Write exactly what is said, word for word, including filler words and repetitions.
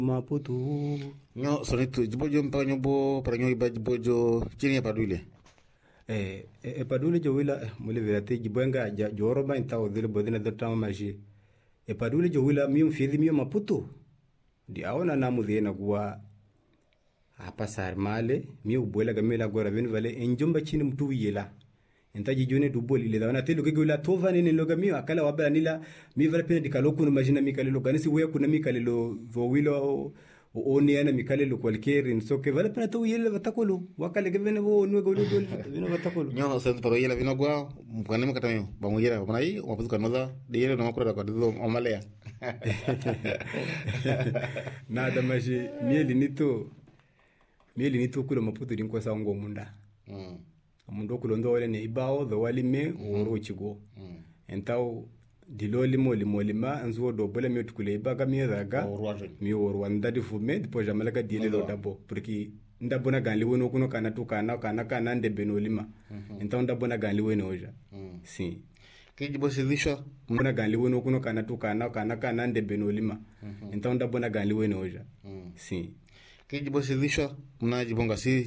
Maputo. Nyo sonetu jibojo mpaka nyobo para nyo iba jibojo chini ya padule. Eh e padule jo wila mule verate jibwenga ja joroba intao dhile bodina dotama maji. E padule jo wila miyo mfidhi miyo Maputo. Di aona namu dhiena kuwa hapa sarmale miyo ubuela gamela gora venu vale enjomba chini mtu yela. Entaji jone duboli le wana telo kege wila tova nini loga miyo akala wabala nila miyo vale pene dikaloku na majina mikale loga nisi wea kuna mikale lo vowilo oni ana mikale lo kwalkeri nsoke vale pena to yele vatakolo wakale gevene wo onwe golo golo vino vatakolo nyo sentu paro yele vino gwa mkwane mkatami bamuyera bamai wapuzu kanoza de yele no makura kwa dizo omalea nada maji mieli nito mieli nito kula Maputo dinko sa ngo munda mm mundo kulondo wale ne ibao do wali me oro chigo mm entao diloli moli moli ma anzo do bole mi tukule ibaga mi raga mi oro wanda di fume dipo jamala ka dile do dabo porque ndabo na ganli wono kuno kana tu kana kana kana nde benolima entao ndabo na ganli wono oja si ke jibo sidisha mona ganli wono kuno kana tu kana kana kana nde benolima entao ndabo na ganli wono oja si ke jibo sidisha mna jibonga si